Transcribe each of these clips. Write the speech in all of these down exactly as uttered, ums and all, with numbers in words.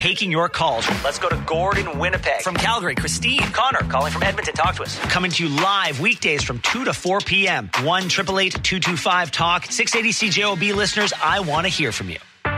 Taking your calls. Let's go to Gordon, Winnipeg. From Calgary, Christine. Connor calling from Edmonton. Talk to us. Coming to you live weekdays from two to four p.m. one eight eight eight, two two five, talk. six eighty C J O B listeners, I want to hear from you.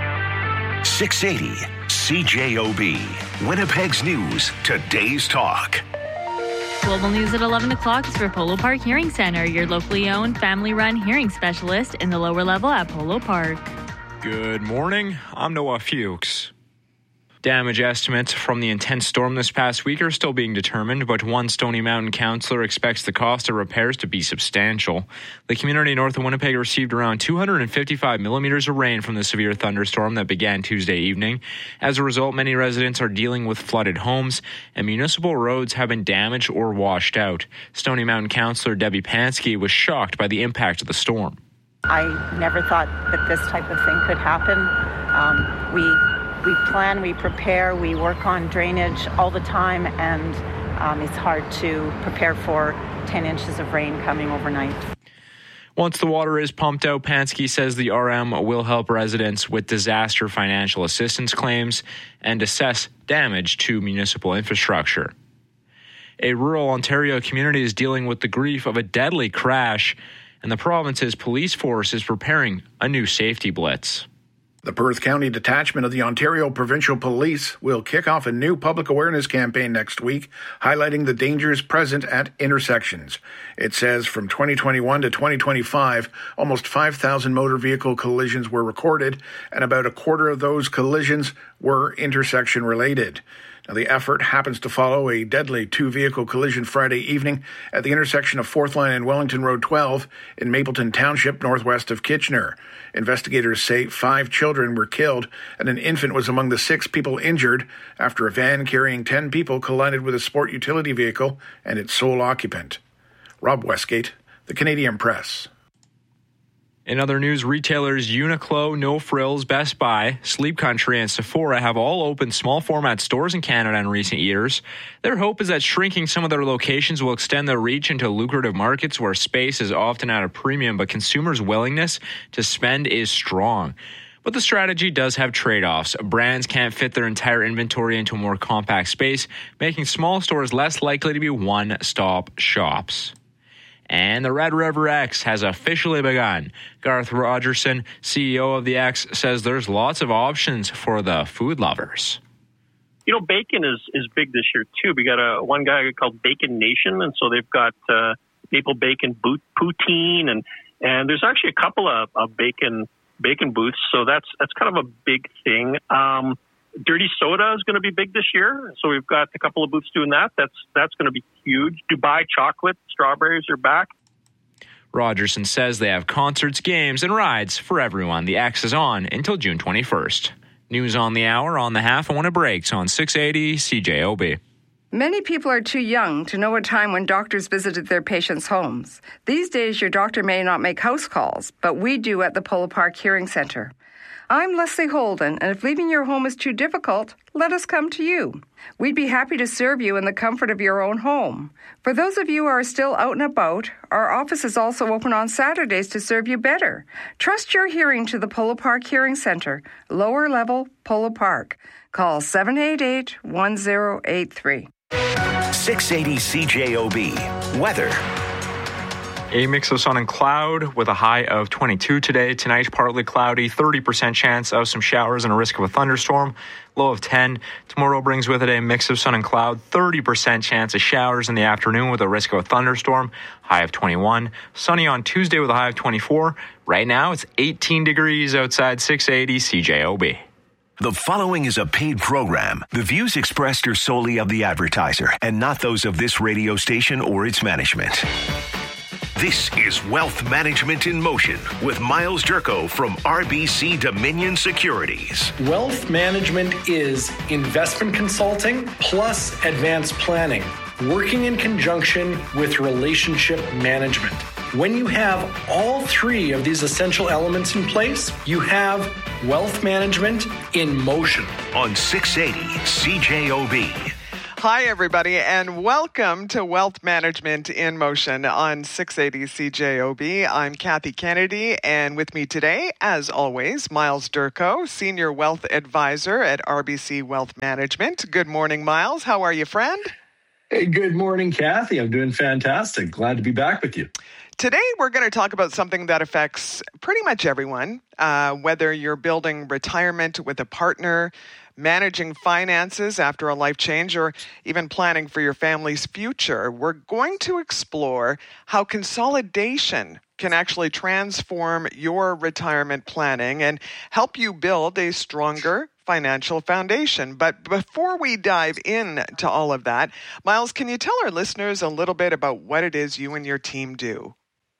six eighty C J O B. Winnipeg's News. Today's Talk. Global News at eleven o'clock is for Polo Park Hearing Center, your locally owned, family-run hearing specialist in the lower level at Polo Park. Good morning. I'm Noah Fuchs. Damage estimates from the intense storm this past week are still being determined, but one Stony Mountain councillor expects the cost of repairs to be substantial. The community north of Winnipeg received around two hundred fifty-five millimeters of rain from the severe thunderstorm that began Tuesday evening. As a result, many residents are dealing with flooded homes, and municipal roads have been damaged or washed out. Stony Mountain councillor Debbie Pansky was shocked by the impact of the storm. I never thought that this type of thing could happen. Um, we We plan, we prepare, we work on drainage all the time, and um, it's hard to prepare for ten inches of rain coming overnight. Once the water is pumped out, Pansky says the R M will help residents with disaster financial assistance claims and assess damage to municipal infrastructure. A rural Ontario community is dealing with the grief of a deadly crash, and the province's police force is preparing a new safety blitz. The Perth County Detachment of the Ontario Provincial Police will kick off a new public awareness campaign next week, highlighting the dangers present at intersections. It says from twenty twenty-one to twenty twenty-five, almost five thousand motor vehicle collisions were recorded, and about a quarter of those collisions were intersection related. Now, the effort happens to follow a deadly two-vehicle collision Friday evening at the intersection of fourth Line and Wellington Road twelve in Mapleton Township, northwest of Kitchener. Investigators say five children were killed and an infant was among the six people injured after a van carrying ten people collided with a sport utility vehicle and its sole occupant. Rob Westgate, The Canadian Press. In other news, retailers Uniqlo, No Frills, Best Buy, Sleep Country, and Sephora have all opened small format stores in Canada in recent years. Their hope is that shrinking some of their locations will extend their reach into lucrative markets where space is often at a premium, but consumers' willingness to spend is strong. But the strategy does have trade-offs. Brands can't fit their entire inventory into a more compact space, making small stores less likely to be one-stop shops. And the Red River X has officially begun. Garth Rogerson, C E O of the X, says there's lots of options for the food lovers. You know, bacon is, is big this year, too. We got a one guy called Bacon Nation, and so they've got uh, maple bacon boot, poutine, and, and there's actually a couple of, of bacon bacon booths, so that's that's kind of a big thing. Um, Dirty soda is going to be big this year, so we've got a couple of booths doing that. That's that's going to be huge. Dubai chocolate, strawberries are back. Rogerson says they have concerts, games, and rides for everyone. The X is on until June twenty-first. News on the hour, on the half, and when it breaks on six eighty C J O B. Many people are too young to know a time when doctors visited their patients' homes. These days, your doctor may not make house calls, but we do at the Polo Park Hearing Center. I'm Leslie Holden, and if leaving your home is too difficult, let us come to you. We'd be happy to serve you in the comfort of your own home. For those of you who are still out and about, our office is also open on Saturdays to serve you better. Trust your hearing to the Polo Park Hearing Center, lower level, Polo Park. Call seven eight eight, one zero eight three. six eighty C J O B. Weather. A mix of sun and cloud with a high of twenty-two today. Tonight, partly cloudy, thirty percent chance of some showers and a risk of a thunderstorm. Low of ten. Tomorrow brings with it a mix of sun and cloud, thirty percent chance of showers in the afternoon with a risk of a thunderstorm. High of twenty-one. Sunny on Tuesday with a high of twenty-four. Right now, it's eighteen degrees outside six eighty C J O B. The following is a paid program. The views expressed are solely of the advertiser and not those of this radio station or its management. This is Wealth Management in Motion with Miles Jerko from R B C Dominion Securities. Wealth management is investment consulting plus advanced planning, working in conjunction with relationship management. When you have all three of these essential elements in place, you have wealth management in motion. On six eighty C J O B. Hi, everybody, and welcome to Wealth Management in Motion on six eighty C J O B. I'm Kathy Kennedy, and with me today, as always, Miles Durko, Senior Wealth Advisor at R B C Wealth Management. Good morning, Miles. How are you, friend? Hey, good morning, Kathy. I'm doing fantastic. Glad to be back with you. Today, we're going to talk about something that affects pretty much everyone, uh, whether you're building retirement with a partner, managing finances after a life change, or even planning for your family's future. We're going to explore how consolidation can actually transform your retirement planning and help you build a stronger financial foundation. But before we dive into all of that, Miles, can you tell our listeners a little bit about what it is you and your team do?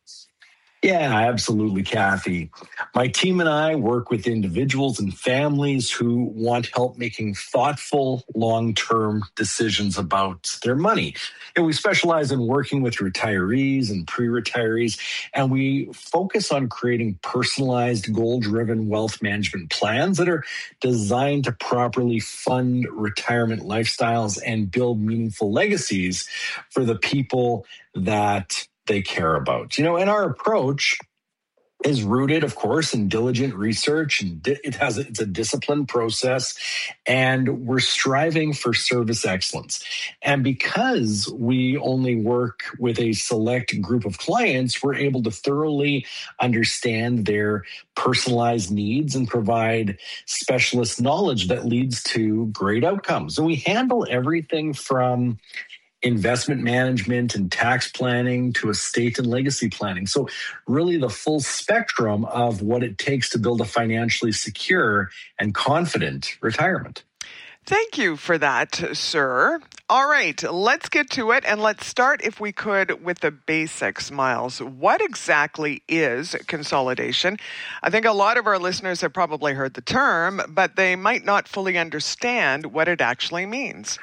Yeah, absolutely, Kathy. My team and I work with individuals and families who want help making thoughtful, long-term decisions about their money. And we specialize in working with retirees and pre-retirees, and we focus on creating personalized, goal-driven wealth management plans that are designed to properly fund retirement lifestyles and build meaningful legacies for the people that they care about. You know, and our approach is rooted, of course, in diligent research, and it has it's a disciplined process, and we're striving for service excellence. And because we only work with a select group of clients, we're able to thoroughly understand their personalized needs and provide specialist knowledge that leads to great outcomes. And we handle everything from investment management and tax planning to estate and legacy planning. So really the full spectrum of what it takes to build a financially secure and confident retirement. Thank you for that, sir. All right, let's get to it, and let's start, if we could, with the basics, Miles. What exactly is consolidation? I think a lot of our listeners have probably heard the term, but they might not fully understand what it actually means.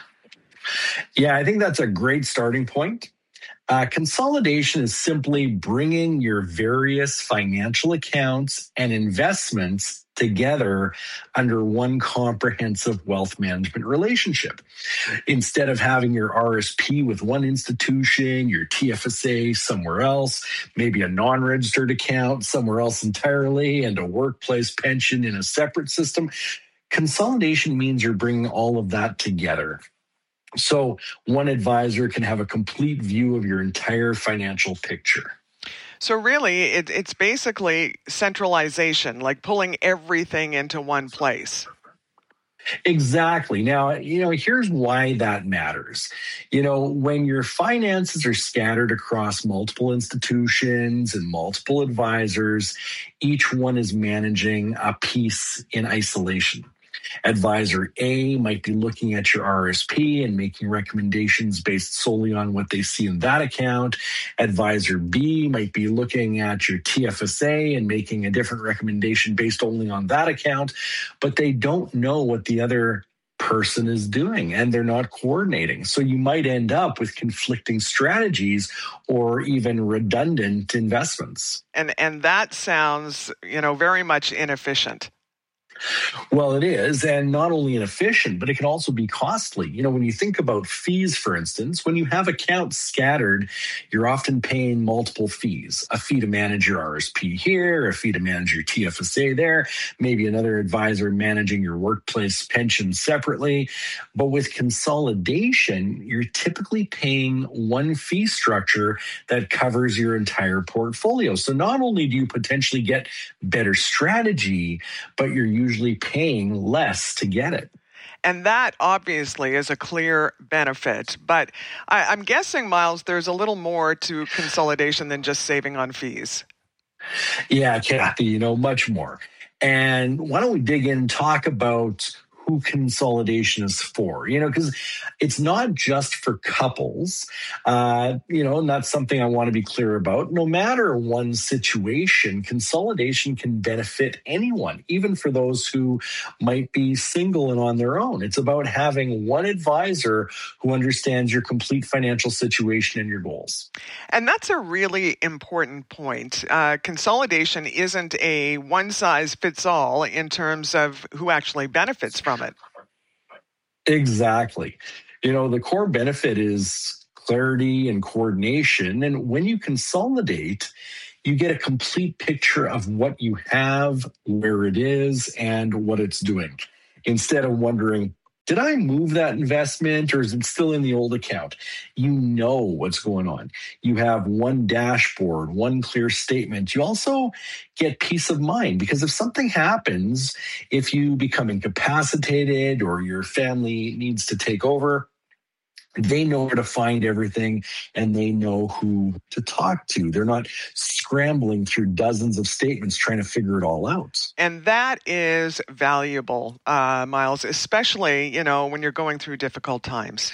Yeah, I think that's a great starting point. Uh, consolidation is simply bringing your various financial accounts and investments together under one comprehensive wealth management relationship. Instead of having your R S P with one institution, your T F S A somewhere else, maybe a non-registered account somewhere else entirely, and a workplace pension in a separate system, consolidation means you're bringing all of that together. So one advisor can have a complete view of your entire financial picture. So really, it, it's basically centralization, like pulling everything into one place. Exactly. Now, you know, here's why that matters. You know, when your finances are scattered across multiple institutions and multiple advisors, each one is managing a piece in isolation. Advisor A might be looking at your R S P and making recommendations based solely on what they see in that account. Advisor B might be looking at your T F S A and making a different recommendation based only on that account, but they don't know what the other person is doing and they're not coordinating. So you might end up with conflicting strategies or even redundant investments. And and that sounds, you know, very much inefficient. Well, it is, and not only inefficient, but it can also be costly. You know, when you think about fees, for instance, when you have accounts scattered, you're often paying multiple fees. A fee to manage your R S P here, a fee to manage your T F S A there, maybe another advisor managing your workplace pension separately. But with consolidation, you're typically paying one fee structure that covers your entire portfolio. So not only do you potentially get better strategy, but you're usually paying less to get it. And that obviously is a clear benefit. But I, I'm guessing, Miles, there's a little more to consolidation than just saving on fees. Yeah, Kathy, you know, much more. And why don't we dig in and talk about who consolidation is for, you know, because it's not just for couples, uh, you know, and that's something I want to be clear about. No matter one's situation, consolidation can benefit anyone, even for those who might be single and on their own. It's about having one advisor who understands your complete financial situation and your goals. And that's a really important point. Uh, consolidation isn't a one-size-fits-all in terms of who actually benefits from it. Exactly. You know, the core benefit is clarity and coordination. And when you consolidate, you get a complete picture of what you have, where it is, and what it's doing. Instead of wondering, did I move that investment or is it still in the old account? You know what's going on. You have one dashboard, one clear statement. You also get peace of mind because if something happens, if you become incapacitated or your family needs to take over, they know where to find everything and they know who to talk to. They're not scrambling through dozens of statements trying to figure it all out. And that is valuable, uh, Miles, especially, you know, when you're going through difficult times.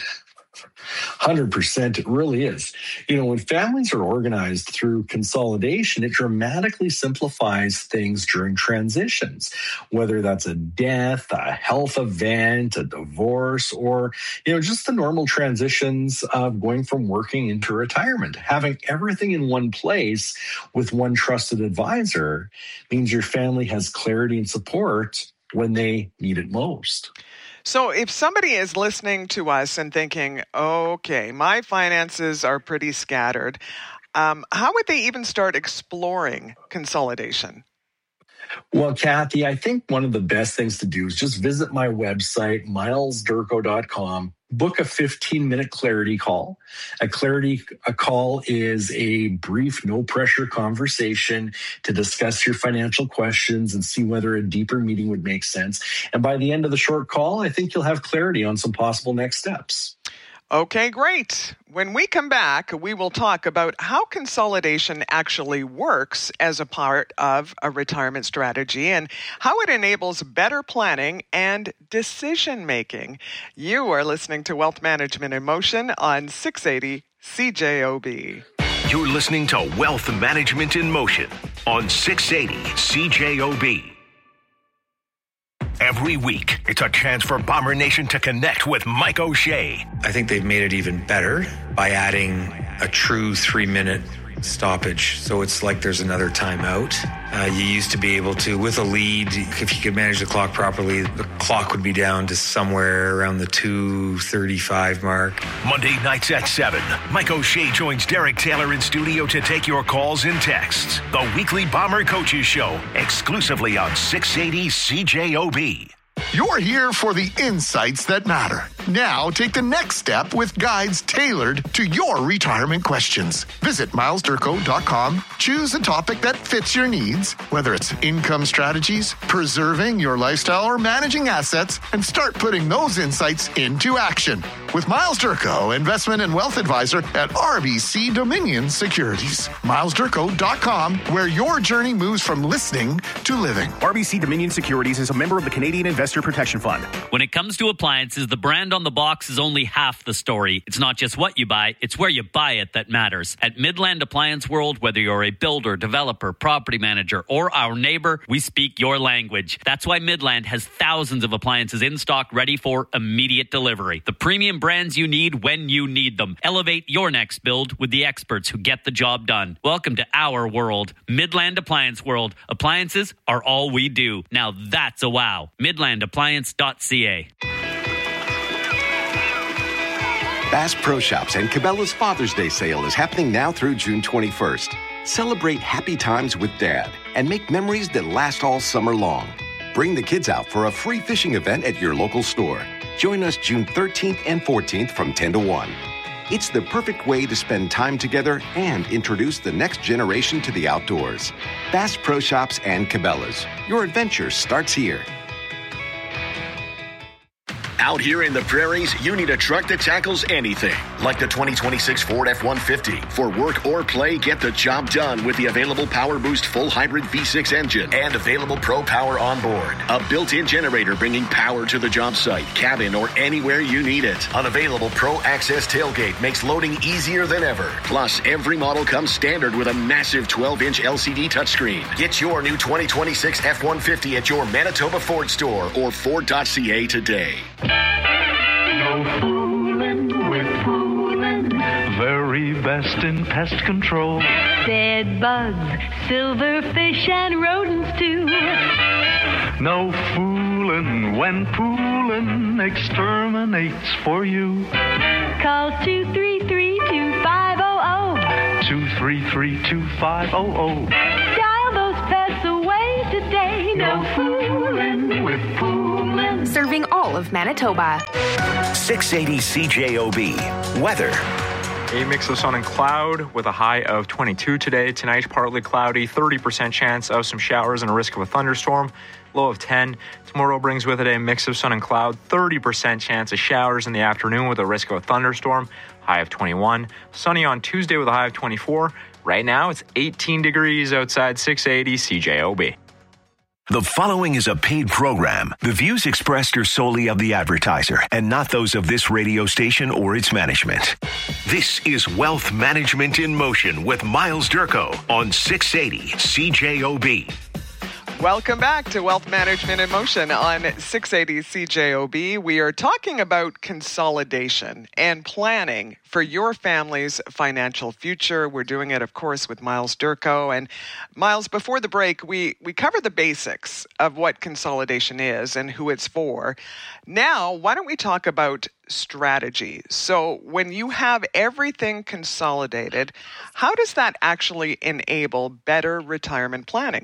one hundred percent, it really is. You know, when families are organized through consolidation, it dramatically simplifies things during transitions, whether that's a death, a health event, a divorce, or, you know, just the normal transitions of going from working into retirement. Having everything in one place with one trusted advisor means your family has clarity and support when they need it most. So if somebody is listening to us and thinking, okay, my finances are pretty scattered, um, how would they even start exploring consolidation? Well, Kathy, I think one of the best things to do is just visit my website, miles durko dot com, book a fifteen-minute clarity call. A clarity a call is a brief, no-pressure conversation to discuss your financial questions and see whether a deeper meeting would make sense. And by the end of the short call, I think you'll have clarity on some possible next steps. Okay, great. When we come back, we will talk about how consolidation actually works as a part of a retirement strategy and how it enables better planning and decision-making. You are listening to Wealth Management in Motion on six eighty C J O B. You're listening to Wealth Management in Motion on six eighty C J O B. Every week, it's a chance for Bomber Nation to connect with Mike O'Shea. I think they've made it even better by adding a true three-minute stoppage. So it's like there's another timeout. Uh, you used to be able to, with a lead, if you could manage the clock properly, the clock would be down to somewhere around the two thirty-five mark. Monday nights at seven, Mike O'Shea joins Derek Taylor in studio to take your calls and texts. The weekly Bomber Coaches Show, exclusively on six eighty C J O B. You're here for the insights that matter. Now take the next step with guides tailored to your retirement questions. Visit miles durko dot com. Choose a topic that fits your needs, whether it's income strategies, preserving your lifestyle, or managing assets, and start putting those insights into action. With Miles Durko, investment and wealth advisor at R B C Dominion Securities. miles durko dot com, where your journey moves from listening to living. R B C Dominion Securities is a member of the Canadian Investor Protection Fund. When it comes to appliances, the brand on the box is only half the story. It's not just what you buy, it's where you buy it that matters. At Midland Appliance World, whether you're a builder, developer, property manager, or our neighbor, we speak your language. That's why Midland has thousands of appliances in stock ready for immediate delivery. The premium brands you need when you need them. Elevate your next build with the experts who get the job done. Welcome to our world, Midland Appliance World. Appliances are all we do. Now that's a wow. midland appliance dot c a. Bass Pro Shops and Cabela's Father's Day sale is happening now through June twenty-first. Celebrate happy times with Dad and make memories that last all summer long. Bring the kids out for a free fishing event at your local store. Join us June thirteenth and fourteenth from ten to one. It's the perfect way to spend time together and introduce the next generation to the outdoors. Bass Pro Shops and Cabela's. Your adventure starts here. Out here in the prairies, you need a truck that tackles anything, like the twenty twenty-six Ford F one fifty. For work or play, get the job done with the available Power Boost full hybrid V six engine and available Pro Power on board. A built-in generator bringing power to the job site, cabin, or anywhere you need it. An available Pro Access tailgate makes loading easier than ever. Plus, every model comes standard with a massive twelve-inch L C D touchscreen. Get your new twenty twenty-six F one fifty at your Manitoba Ford store or ford dot c a today. No fooling with fooling. Very best in pest control. Bed bugs, silverfish, and rodents too. No fooling foolin' when poolin' exterminates for you. Call two three three, two five zero zero. two three three, two five zero zero. Dial those pests away today. No foolin' with poolin'. Serving all of Manitoba. six eighty C J O B. Weather. A mix of sun and cloud with a high of twenty-two today. Tonight, partly cloudy, thirty percent chance of some showers and a risk of a thunderstorm. Low of ten. Tomorrow brings with it a mix of sun and cloud, thirty percent chance of showers in the afternoon with a risk of a thunderstorm. High of twenty-one. Sunny on Tuesday with a high of twenty-four. Right now, it's eighteen degrees outside six eighty C J O B. The following is a paid program. The views expressed are solely of the advertiser and not those of this radio station or its management. This is Wealth Management in Motion with Miles Durko on six eighty C J O B. Welcome back to Wealth Management in Motion on six eighty C J O B. We are talking about consolidation and planning for your family's financial future. We're doing it, of course, with Miles Durko. And Miles, before the break, we, we covered the basics of what consolidation is and who it's for. Now, why don't we talk about strategy? So when you have everything consolidated, how does that actually enable better retirement planning?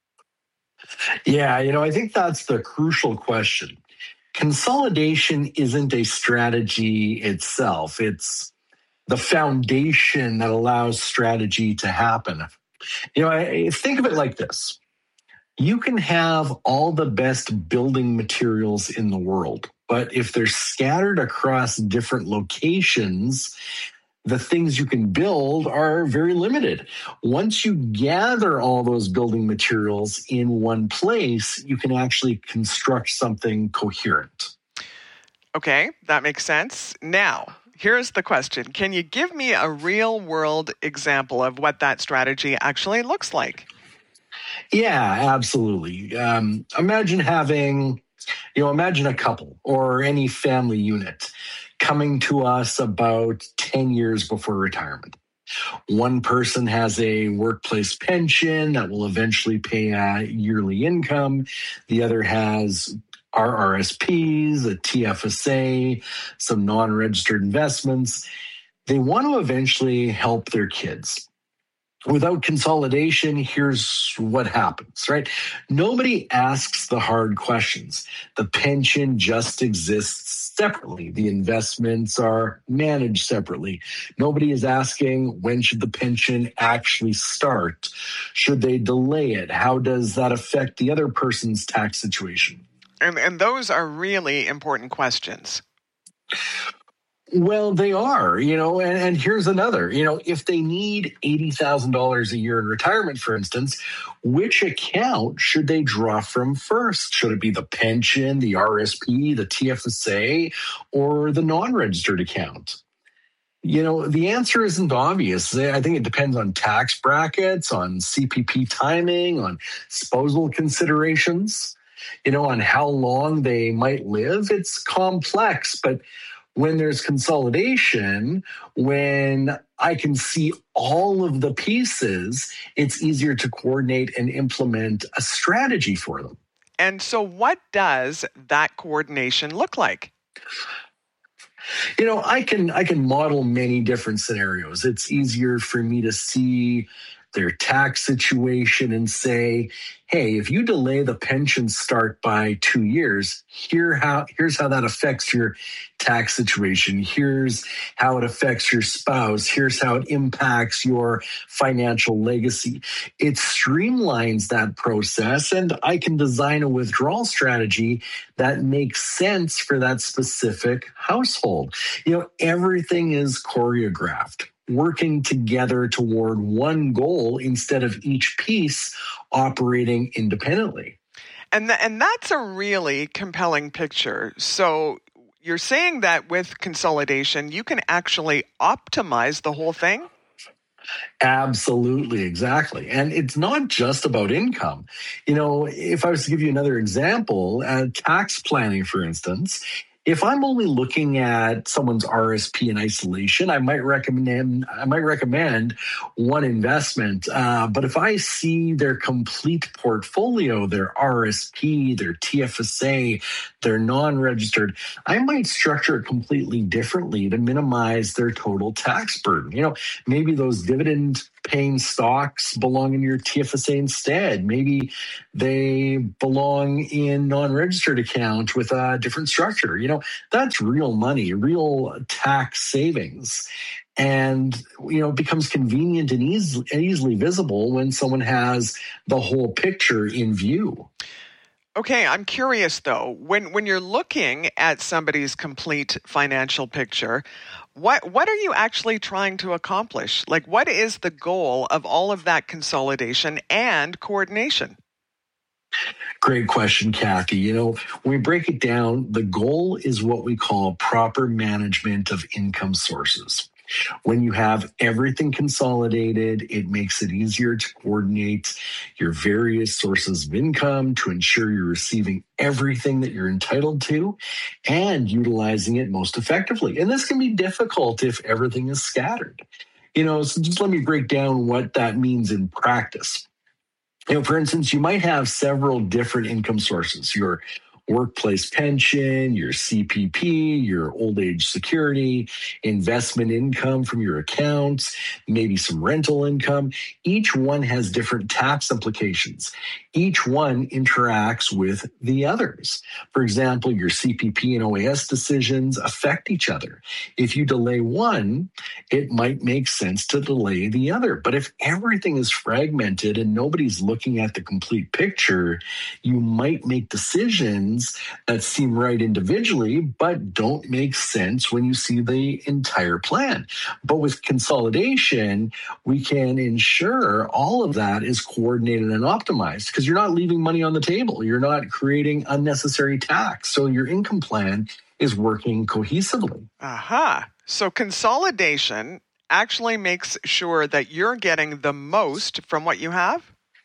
Yeah, you know, I think that's the crucial question. Consolidation isn't a strategy itself. It's the foundation that allows strategy to happen. You know, I think of it like this. You can have all the best building materials in the world, but if they're scattered across different locations, the things you can build are very limited. Once you gather all those building materials in one place, you can actually construct something coherent. Okay, that makes sense. Now, here's the question. Can you give me a real world example of what that strategy actually looks like? Yeah, absolutely. Um, imagine having, you know, imagine a couple or any family unit coming to us about ten years before retirement. One person has a workplace pension that will eventually pay a yearly income. The other has R R S Ps, a T F S A, some non-registered investments. They want to eventually help their kids. Without consolidation, here's what happens, right? Nobody asks the hard questions. The pension just exists separately. The investments are managed separately. Nobody is asking, when should the pension actually start? Should they delay it? How does that affect the other person's tax situation? And, and those are really important questions. Well, they are, you know, and, and here's another, you know, if they need eighty thousand dollars a year in retirement, for instance, which account should they draw from first? Should it be the pension, the R S P, the T F S A, or the non-registered account? You know, the answer isn't obvious. I think it depends on tax brackets, on C P P timing, on spousal considerations, you know, on how long they might live. It's complex, but when there's consolidation, when I can see all of the pieces, it's easier to coordinate and implement a strategy for them. And so what does that coordination look like? You know, I can I can model many different scenarios. It's easier for me to see their tax situation and say, hey, if you delay the pension start by two years, here how here's how that affects your tax situation. Here's how it affects your spouse. Here's how it impacts your financial legacy. It streamlines that process, and I can design a withdrawal strategy that makes sense for that specific household. You know, everything is choreographed, working together toward one goal instead of each piece operating independently. And th- and that's a really compelling picture. So you're saying that with consolidation, you can actually optimize the whole thing? Absolutely, exactly. And it's not just about income. You know, if I was to give you another example, uh, tax planning, for instance, If I'm only looking at someone's R S P in isolation, I might recommend I might recommend one investment. Uh, but if I see their complete portfolio, their R S P, their T F S A, their non-registered, I might structure it completely differently to minimize their total tax burden. You know, maybe those dividend paying stocks belong in your T F S A instead. Maybe they belong in non-registered account with a different structure. You know, that's real money, real tax savings. And, you know, it becomes convenient and easy, easily visible when someone has the whole picture in view. Okay, I'm curious though, when when you're looking at somebody's complete financial picture, what what are you actually trying to accomplish? Like, what is the goal of all of that consolidation and coordination? Great question, Kathy. You know, when we break it down, the goal is what we call proper management of income sources. When you have everything consolidated, it makes it easier to coordinate your various sources of income to ensure you're receiving everything that you're entitled to and utilizing it most effectively. And this can be difficult if everything is scattered. You know, so just let me break down what that means in practice. You know, for instance, you might have several different income sources. Your workplace pension, your C P P, your old age security, investment income from your accounts, maybe some rental income. Each one has different tax implications. Each one interacts with the others. For example, your C P P and O A S decisions affect each other. If you delay one, it might make sense to delay the other. But if everything is fragmented and nobody's looking at the complete picture, you might make decisions that seem right individually, but don't make sense when you see the entire plan. But with consolidation, we can ensure all of that is coordinated and optimized because you're not leaving money on the table. You're not creating unnecessary tax. So your income plan is working cohesively. Aha. So consolidation actually makes sure that you're getting the most from what you have?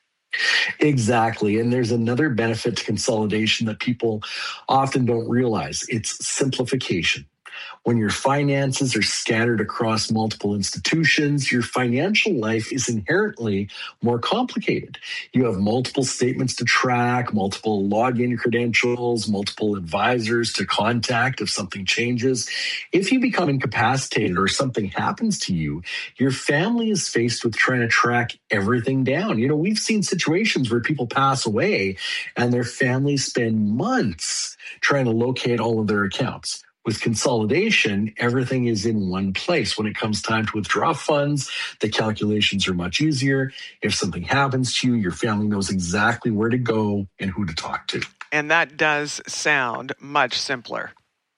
Exactly. And there's another benefit to consolidation that people often don't realize. It's simplification. When your finances are scattered across multiple institutions, your financial life is inherently more complicated. You have multiple statements to track, multiple login credentials, multiple advisors to contact if something changes. If you become incapacitated or something happens to you, your family is faced with trying to track everything down. You know, we've seen situations where people pass away and their families spend months trying to locate all of their accounts. With consolidation, everything is in one place. When it comes time to withdraw funds, the calculations are much easier. If something happens to you, your family knows exactly where to go and who to talk to. And that does sound much simpler.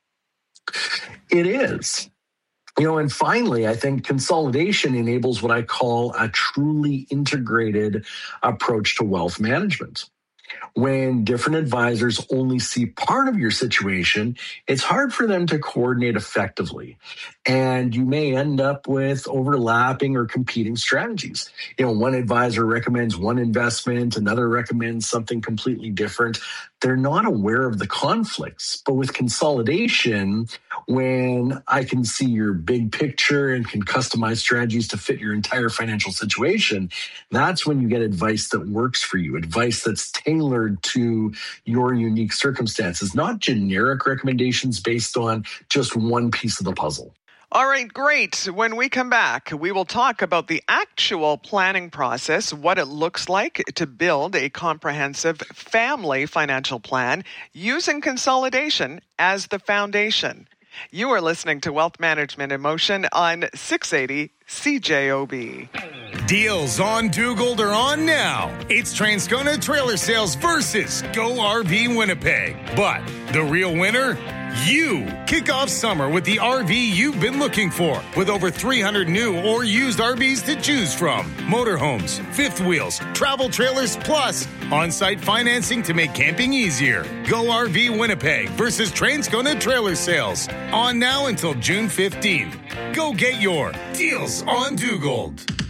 It is. You know, and finally, I think consolidation enables what I call a truly integrated approach to wealth management. When different advisors only see part of your situation, it's hard for them to coordinate effectively. And you may end up with overlapping or competing strategies. You know, one advisor recommends one investment, another recommends something completely different. They're not aware of the conflicts. But with consolidation, when I can see your big picture and can customize strategies to fit your entire financial situation, that's when you get advice that works for you, advice that's tailored to your unique circumstances, not generic recommendations based on just one piece of the puzzle. All right, great. When we come back, we will talk about the actual planning process, what it looks like to build a comprehensive family financial plan using consolidation as the foundation. You are listening to Wealth Management in Motion on six eighty C J O B. Deals on Dugald are on now. It's Transcona Trailer Sales versus Go R V Winnipeg. But the real winner? You. Kick off summer with the R V you've been looking for, with over three hundred new or used R Vs to choose from. Motorhomes, fifth wheels, travel trailers, plus on-site financing to make camping easier. Go R V Winnipeg versus Transcona Trailer Sales. On now until June fifteenth. Go get your Deals on Dugald.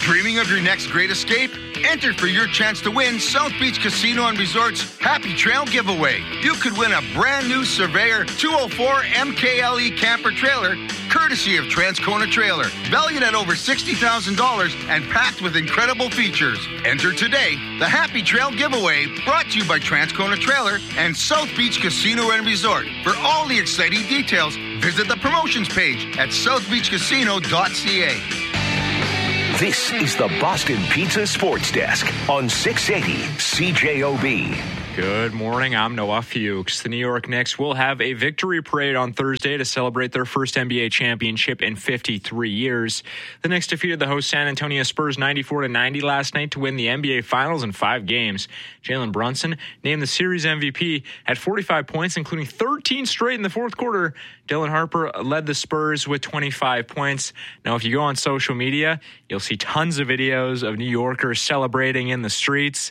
Dreaming of your next great escape? Enter for your chance to win South Beach Casino and Resort's Happy Trail giveaway. You could win a brand new Surveyor two oh four M K L E camper trailer, courtesy of Transcona Trailer, valued at over sixty thousand dollars and packed with incredible features. Enter today. The Happy Trail giveaway brought to you by Transcona Trailer and South Beach Casino and Resort. For all the exciting details, visit the promotions page at south beach casino dot c a. This is the Boston Pizza Sports Desk on six eighty C J O B. Good morning, I'm Noah Fuchs. The New York Knicks will have a victory parade on Thursday to celebrate their first N B A championship in fifty-three years. The Knicks defeated the host San Antonio Spurs ninety-four to ninety last night to win the N B A Finals in five games. Jalen Brunson, named the series M V P, had forty-five points, including thirteen straight in the fourth quarter. Dylan Harper led the Spurs with twenty-five points. Now, if you go on social media, you'll see tons of videos of New Yorkers celebrating in the streets,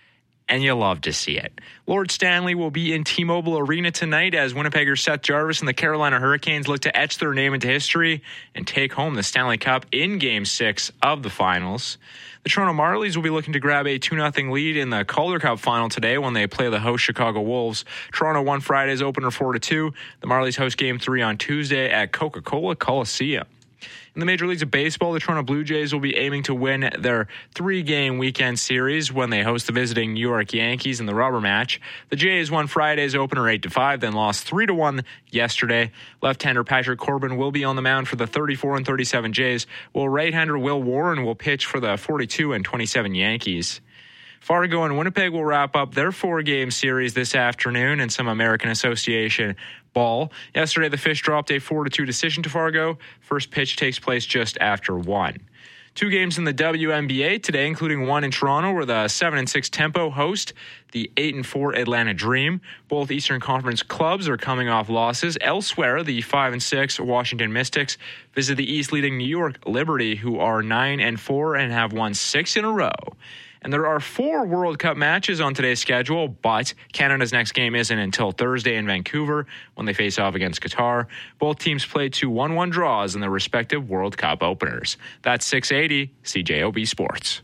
and you'll love to see it. Lord Stanley will be in T-Mobile Arena tonight as Winnipegger Seth Jarvis and the Carolina Hurricanes look to etch their name into history and take home the Stanley Cup in Game six of the finals. The Toronto Marlies will be looking to grab a two nothing lead in the Calder Cup final today when they play the host Chicago Wolves. Toronto won Friday's opener four to two. The Marlies host Game three on Tuesday at Coca-Cola Coliseum. In the Major Leagues of Baseball, the Toronto Blue Jays will be aiming to win their three-game weekend series when they host the visiting New York Yankees in the rubber match. The Jays won Friday's opener eight to five, then lost three to one yesterday. Left-hander Patrick Corbin will be on the mound for the thirty-four and thirty-seven Jays, while right-hander Will Warren will pitch for the forty-two and twenty-seven Yankees. Fargo and Winnipeg will wrap up their four-game series this afternoon in some American Association ball. Yesterday, the Fish dropped a four to two decision to Fargo. First pitch takes place just after one. Two games in the W N B A today, including one in Toronto, where the seven and six Tempo host the eight and four Atlanta Dream. Both Eastern Conference clubs are coming off losses. Elsewhere, the five and six Washington Mystics visit the East-leading New York Liberty, who are nine and four and have won six in a row. And there are four World Cup matches on today's schedule, but Canada's next game isn't until Thursday in Vancouver when they face off against Qatar. Both teams played two one one draws in their respective World Cup openers. That's six eighty C J O B Sports.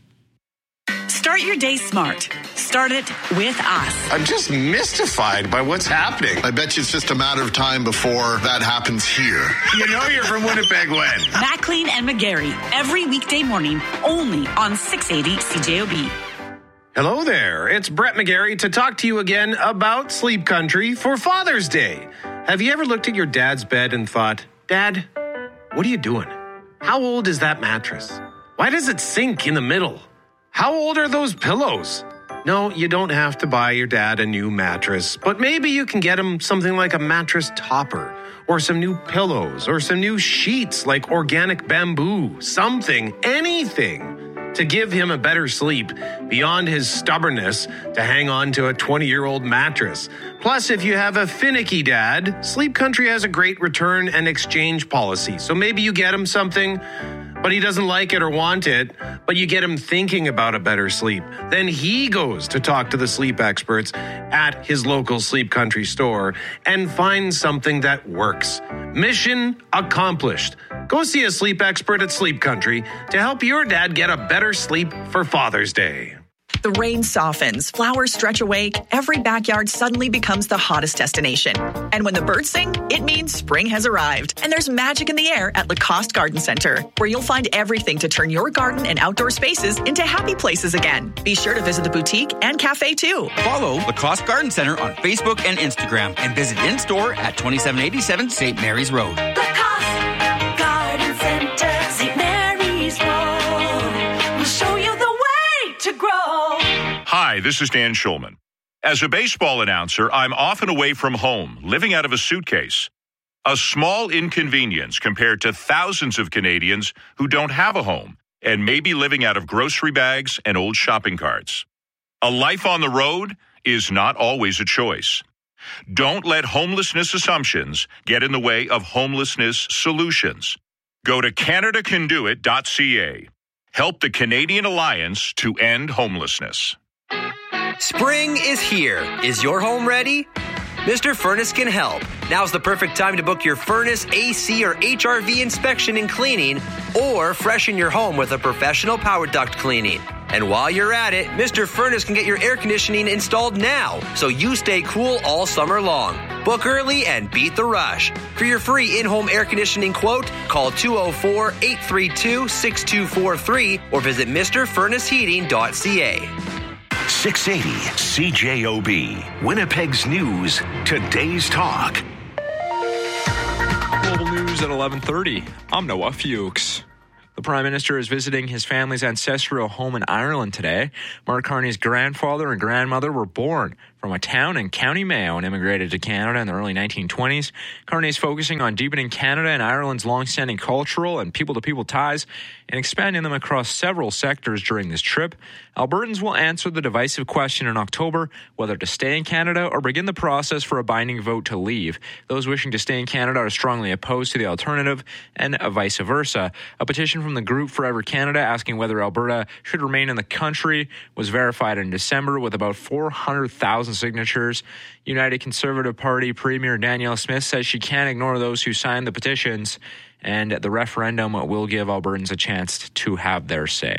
Start your day smart. Start it with us. I'm just mystified by what's happening. I bet you it's just a matter of time before that happens here. You know you're from Winnipeg when? McLean and McGarry, every weekday morning, only on six eighty C J O B. Hello there, it's Brett McGarry to talk to you again about Sleep Country for Father's Day. Have you ever looked at your dad's bed and thought, Dad, what are you doing? How old is that mattress? Why does it sink in the middle? How old are those pillows? No, you don't have to buy your dad a new mattress, but maybe you can get him something like a mattress topper, or some new pillows, or some new sheets like organic bamboo, something, anything to give him a better sleep beyond his stubbornness to hang on to a twenty-year-old mattress. Plus, if you have a finicky dad, Sleep Country has a great return and exchange policy, so maybe you get him something, but he doesn't like it or want it, but you get him thinking about a better sleep. Then he goes to talk to the sleep experts at his local Sleep Country store and finds something that works. Mission accomplished. Go see a sleep expert at Sleep Country to help your dad get a better sleep for Father's Day. The rain softens, flowers stretch awake, every backyard suddenly becomes the hottest destination. And when the birds sing, it means spring has arrived. And there's magic in the air at Lacoste Garden Center, where you'll find everything to turn your garden and outdoor spaces into happy places again. Be sure to visit the boutique and cafe too. Follow Lacoste Garden Center on Facebook and Instagram and visit in-store at twenty-seven eighty-seven Saint Mary's Road. Lacoste Garden Center, Saint Mary's Road. We'll show you the way to grow. Hi, this is Dan Schulman. As a baseball announcer, I'm often away from home, living out of a suitcase. A small inconvenience compared to thousands of Canadians who don't have a home and may be living out of grocery bags and old shopping carts. A life on the road is not always a choice. Don't let homelessness assumptions get in the way of homelessness solutions. Go to canada can do it dot c a. Help the Canadian Alliance to end homelessness. Spring is here. Is your home ready? Mister Furnace can help. Now's the perfect time to book your furnace, A C, or H R V inspection and cleaning, or freshen your home with a professional power duct cleaning. And while you're at it, Mister Furnace can get your air conditioning installed now, so you stay cool all summer long. Book early and beat the rush. For your free in-home air conditioning quote, call two oh four, eight three two, six two four three or visit Mister Furnace Heating dot C A. six eighty C J O B, Winnipeg's news, today's talk. Global news at eleven thirty. I'm Noah Fuchs. The Prime Minister is visiting his family's ancestral home in Ireland today. Mark Carney's grandfather and grandmother were born from a town in County Mayo and immigrated to Canada in the early nineteen twenties. Carney is focusing on deepening Canada and Ireland's long-standing cultural and people-to-people ties and expanding them across several sectors during this trip. Albertans will answer the divisive question in October whether to stay in Canada or begin the process for a binding vote to leave. Those wishing to stay in Canada are strongly opposed to the alternative, and vice versa. A petition from the group Forever Canada asking whether Alberta should remain in the country was verified in December with about four hundred thousand signatures. United Conservative Party Premier Danielle Smith says she can't ignore those who signed the petitions, and the referendum will give Albertans a chance to have their say.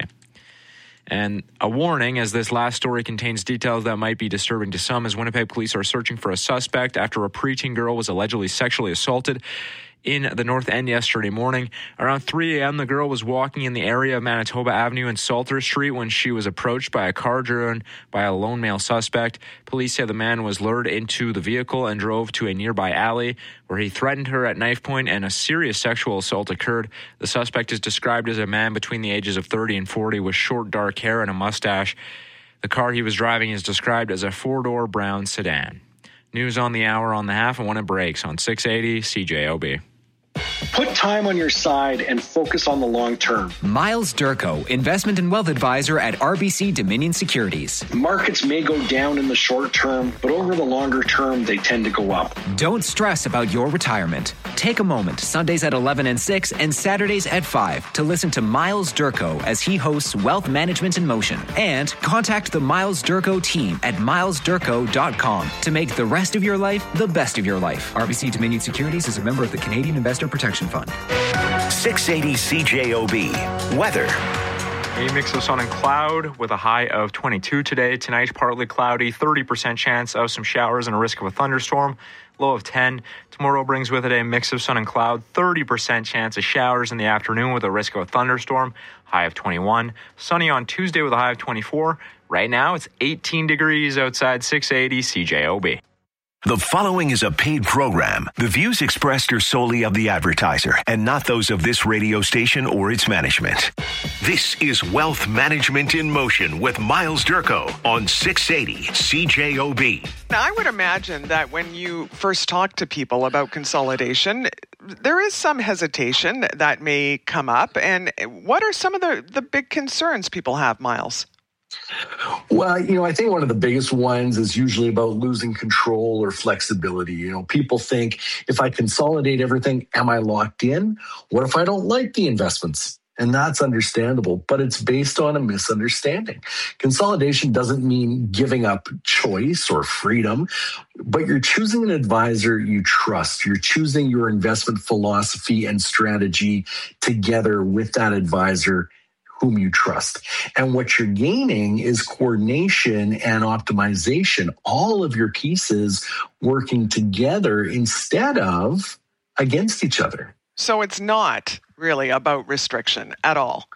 And a warning, as this last story contains details that might be disturbing to some, as Winnipeg police are searching for a suspect after a preteen girl was allegedly sexually assaulted in the North End yesterday morning. Around three a.m., the girl was walking in the area of Manitoba Avenue and Salter Street when she was approached by a car driven by a lone male suspect. Police say the man was lured into the vehicle and drove to a nearby alley where he threatened her at knife point and a serious sexual assault occurred. The suspect is described as a man between the ages of thirty and forty with short dark hair and a mustache. The car he was driving is described as a four-door brown sedan. News on the hour on the half and when it breaks on six eighty C J O B. Put time on your side and focus on the long term. Miles Durko, investment and wealth advisor at R B C Dominion Securities. Markets may go down in the short term, but over the longer term, they tend to go up. Don't stress about your retirement. Take a moment, Sundays at eleven and six and Saturdays at five, to listen to Miles Durko as he hosts Wealth Management in Motion. And contact the Miles Durko team at miles durko dot com to make the rest of your life the best of your life. R B C Dominion Securities is a member of the Canadian Investor Protection Fund. six eighty C J O B. Weather. A mix of sun and cloud with a high of twenty-two today. Tonight, partly cloudy, thirty percent chance of some showers and a risk of a thunderstorm. Low of ten. Tomorrow brings with it a mix of sun and cloud, thirty percent chance of showers in the afternoon with a risk of a thunderstorm. High of twenty-one. Sunny on Tuesday with a high of twenty-four. Right now, it's eighteen degrees outside six eighty C J O B. The following is a paid program. The views expressed are solely of the advertiser and not those of this radio station or its management. This is Wealth Management in Motion with Miles Durko on six eighty C J O B. Now, I would imagine that when you first talk to people about consolidation, there is some hesitation that may come up. And what are some of the, the big concerns people have, Miles? Well, you know, I think one of the biggest ones is usually about losing control or flexibility. You know, people think, if I consolidate everything, am I locked in? What if I don't like the investments? And that's understandable, but it's based on a misunderstanding. Consolidation doesn't mean giving up choice or freedom, but you're choosing an advisor you trust. You're choosing your investment philosophy and strategy together with that advisor whom you trust. And what you're gaining is coordination and optimization, all of your pieces working together instead of against each other. So it's not really about restriction at all.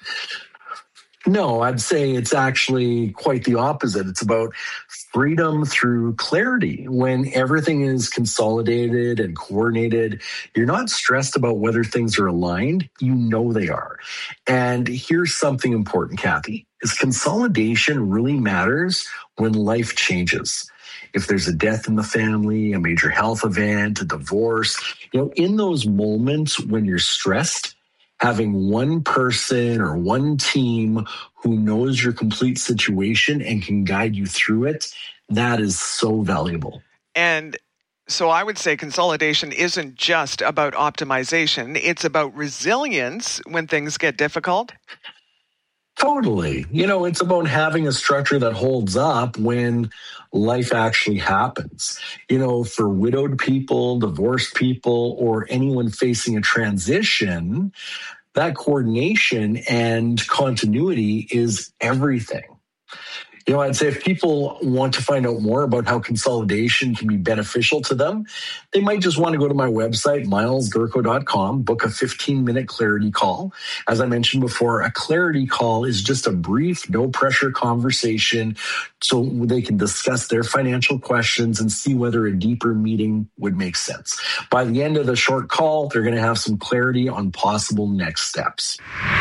No, I'd say it's actually quite the opposite. It's about freedom through clarity. When everything is consolidated and coordinated, you're not stressed about whether things are aligned. You know they are. And here's something important, Kathy, is consolidation really matters when life changes. If there's a death in the family, a major health event, a divorce, you know, in those moments when you're stressed, having one person or one team who knows your complete situation and can guide you through it, that is so valuable. And so I would say consolidation isn't just about optimization. It's about resilience when things get difficult. Totally. You know, it's about having a structure that holds up when life actually happens. You know, for widowed people, divorced people, or anyone facing a transition, that coordination and continuity is everything. You know, I'd say if people want to find out more about how consolidation can be beneficial to them, they might just want to go to my website, miles durko dot com, book a fifteen-minute clarity call. As I mentioned before, a clarity call is just a brief, no-pressure conversation so they can discuss their financial questions and see whether a deeper meeting would make sense. By the end of the short call, they're going to have some clarity on possible next steps.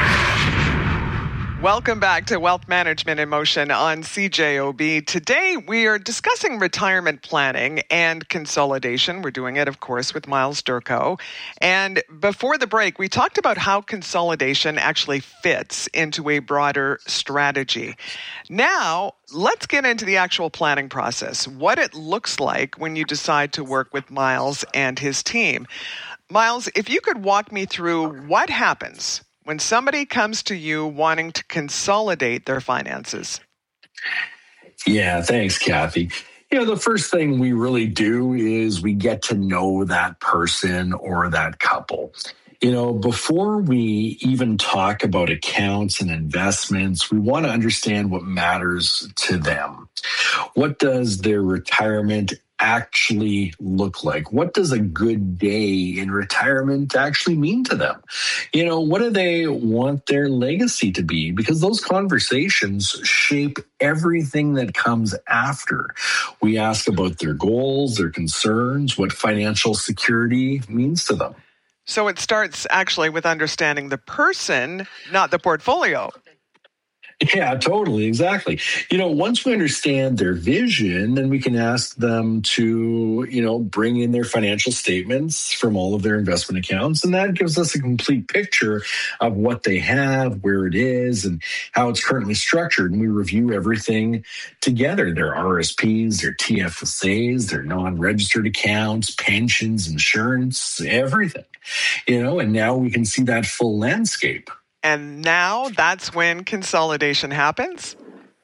Welcome back to Wealth Management in Motion on C J O B. Today, we are discussing retirement planning and consolidation. We're doing it, of course, with Myles Durko. And before the break, we talked about how consolidation actually fits into a broader strategy. Now, let's get into the actual planning process, what it looks like when you decide to work with Myles and his team. Myles, if you could walk me through what happens when somebody comes to you wanting to consolidate their finances. Yeah, thanks, Kathy. You know, the first thing we really do is we get to know that person or that couple. You know, before we even talk about accounts and investments, we want to understand what matters to them. What does their retirement actually look like? What does a good day in retirement actually mean to them? You know, what do they want their legacy to be? Because those conversations shape everything that comes after. We ask about their goals, their concerns, what financial security means to them. So it starts actually with understanding the person, not the portfolio. Yeah, totally. Exactly. You know, once we understand their vision, then we can ask them to, you know, bring in their financial statements from all of their investment accounts. And that gives us a complete picture of what they have, where it is, and how it's currently structured. And we review everything together, their R S Ps, their T F S As, their non-registered accounts, pensions, insurance, everything, you know, and now we can see that full landscape. And now that's when consolidation happens?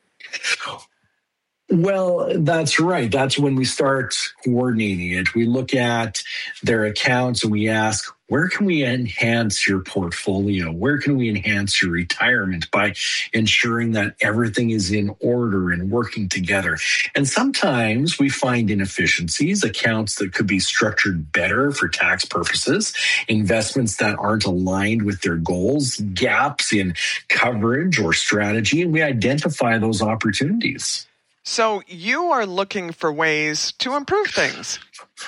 Well, that's right. That's when we start coordinating it. We look at their accounts and we ask, where can we enhance your portfolio? Where can we enhance your retirement by ensuring that everything is in order and working together? And sometimes we find inefficiencies, accounts that could be structured better for tax purposes, investments that aren't aligned with their goals, gaps in coverage or strategy, and we identify those opportunities. So you are looking for ways to improve things.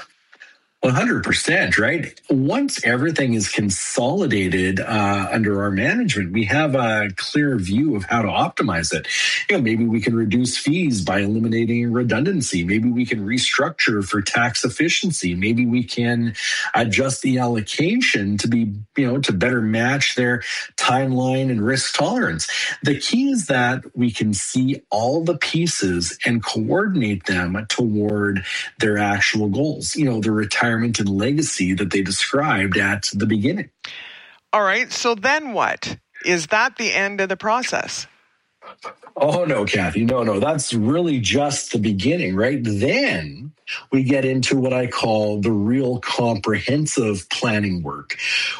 one hundred percent, right? Once everything is consolidated uh, under our management, we have a clear view of how to optimize it. You know, maybe we can reduce fees by eliminating redundancy. Maybe we can restructure for tax efficiency. Maybe we can adjust the allocation to be, you know, to better match their timeline and risk tolerance. The key is that we can see all the pieces and coordinate them toward their actual goals. You know, the retirement and legacy that they described at the beginning. All right. So then what? Is that the end of the process? Oh, no, Kathy. No, no. That's really just the beginning, right? Then we get into what I call the real comprehensive planning work.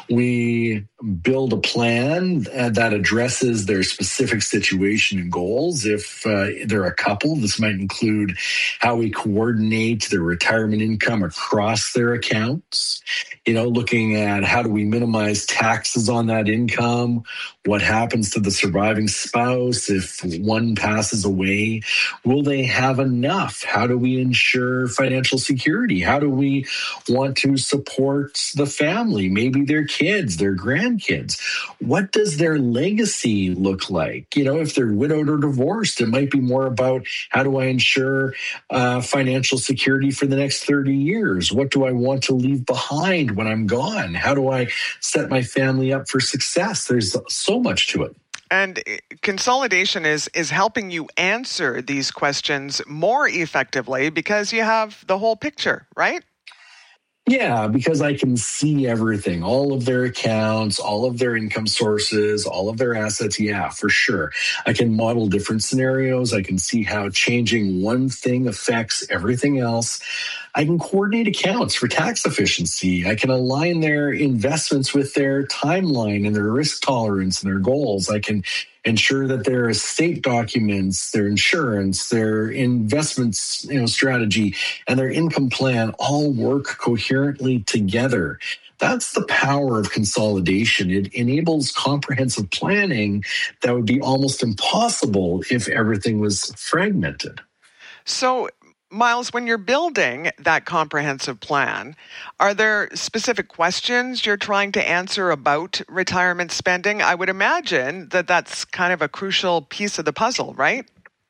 We build a plan that addresses their specific situation and goals. If uh, they're a couple, this might include how we coordinate their retirement income across their accounts, you know, looking at how do we minimize taxes on that income, what happens to the surviving spouse if one passes away, will they have enough? How do we ensure financial security? How do we want to support the family, maybe their kids, their grandkids? What does their legacy look like? You know, if they're widowed or divorced, it might be more about how do I ensure uh, financial security for the next thirty years? What do I want to leave behind when I'm gone? How do I set my family up for success? There's so much to it. And consolidation is is helping you answer these questions more effectively because you have the whole picture, right? Yeah, because I can see everything, all of their accounts, all of their income sources, all of their assets. Yeah, for sure. I can model different scenarios. I can see how changing one thing affects everything else. I can coordinate accounts for tax efficiency. I can align their investments with their timeline and their risk tolerance and their goals. I can ensure that their estate documents, their insurance, their investments, you know, strategy, and their income plan all work coherently together. That's the power of consolidation. It enables comprehensive planning that would be almost impossible if everything was fragmented. So, Miles, when you're building that comprehensive plan, are there specific questions you're trying to answer about retirement spending? I would imagine that that's kind of a crucial piece of the puzzle, right?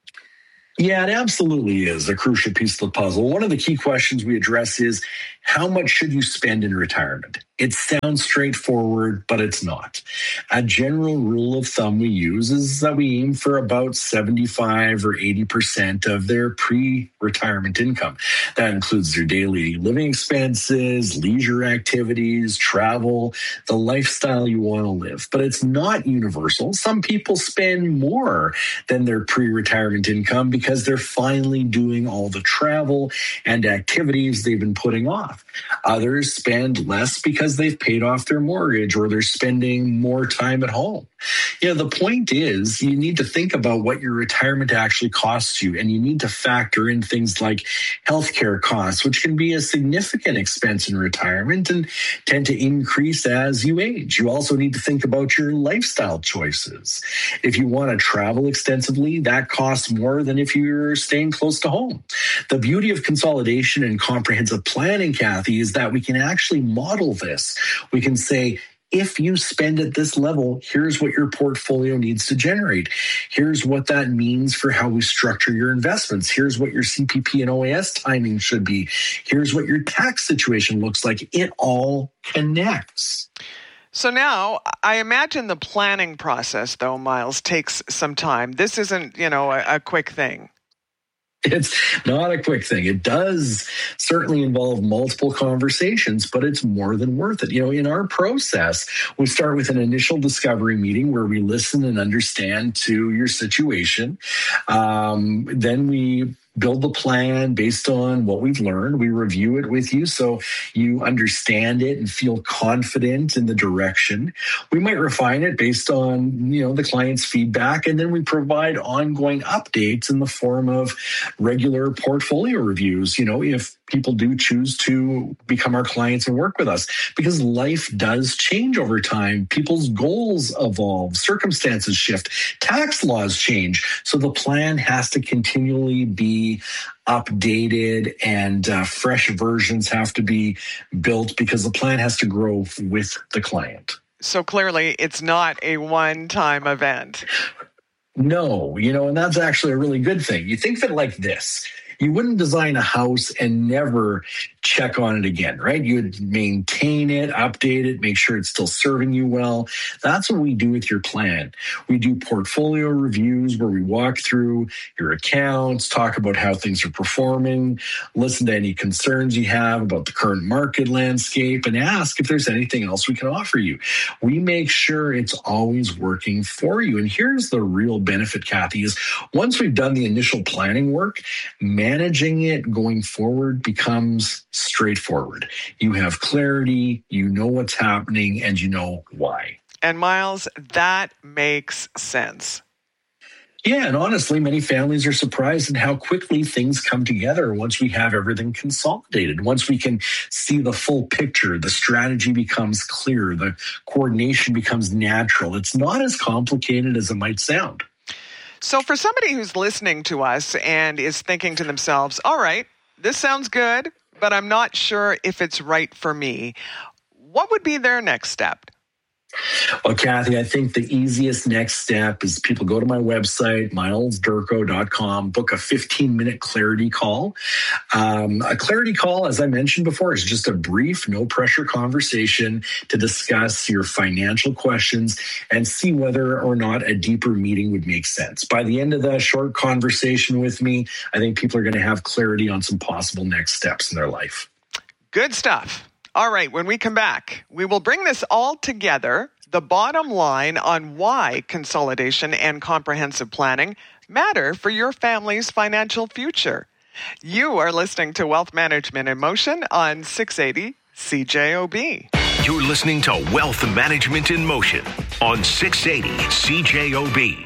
Yeah, it absolutely is a crucial piece of the puzzle. One of the key questions we address is, how much should you spend in retirement? It sounds straightforward, but it's not. A general rule of thumb we use is that we aim for about seventy-five or eighty percent of their pre-retirement income. That includes their daily living expenses, leisure activities, travel, the lifestyle you want to live. But it's not universal. Some people spend more than their pre-retirement income because they're finally doing all the travel and activities they've been putting off. Others spend less because they've paid off their mortgage or they're spending more time at home. You know, the point is you need to think about what your retirement actually costs you, and you need to factor in things like healthcare costs, which can be a significant expense in retirement and tend to increase as you age. You also need to think about your lifestyle choices. If you want to travel extensively, that costs more than if you're staying close to home. The beauty of consolidation and comprehensive planning, Kathy, is that we can actually model this. We can say, if you spend at this level, here's what your portfolio needs to generate. Here's what that means for how we structure your investments. Here's what your C P P and O A S timing should be. Here's what your tax situation looks like. It all connects. So now, I imagine the planning process, though, Miles, takes some time. This isn't, you know, a, a quick thing. It's not a quick thing. It does certainly involve multiple conversations, but it's more than worth it. You know, in our process, we start with an initial discovery meeting where we listen and understand to your situation. Um, then we build the plan based on what we've learned. We review it with you so you understand it and feel confident in the direction. We might refine it based on, you know, the client's feedback, and then we provide ongoing updates in the form of regular portfolio reviews, you know, if people do choose to become our clients and work with us, because life does change over time. People's goals evolve, circumstances shift, tax laws change. So the plan has to continually be updated, and uh, fresh versions have to be built because the plan has to grow with the client. So clearly it's not a one-time event. No, you know, and that's actually a really good thing. You think of it like this. You wouldn't design a house and never check on it again, right? You'd maintain it, update it, make sure it's still serving you well. That's what we do with your plan. We do portfolio reviews where we walk through your accounts, talk about how things are performing, listen to any concerns you have about the current market landscape, and ask if there's anything else we can offer you. We make sure it's always working for you. And here's the real benefit, Kathy, is once we've done the initial planning work, managing it going forward becomes straightforward. You have clarity, you know what's happening, and you know why. And Miles, that makes sense. Yeah, and honestly, many families are surprised at how quickly things come together once we have everything consolidated. Once we can see the full picture, the strategy becomes clear, the coordination becomes natural. It's not as complicated as it might sound. So for somebody who's listening to us and is thinking to themselves, all right, this sounds good, but I'm not sure if it's right for me, what would be their next step? Well, Kathy, I think the easiest next step is people go to my website, miles durko dot com, book a fifteen-minute clarity call. Um, a clarity call, as I mentioned before, is just a brief, no-pressure conversation to discuss your financial questions and see whether or not a deeper meeting would make sense. By the end of the short conversation with me, I think people are going to have clarity on some possible next steps in their life. Good stuff. All right, when we come back, we will bring this all together, the bottom line on why consolidation and comprehensive planning matter for your family's financial future. You are listening to Wealth Management in Motion on six eighty C J O B. You're listening to Wealth Management in Motion on six eighty C J O B.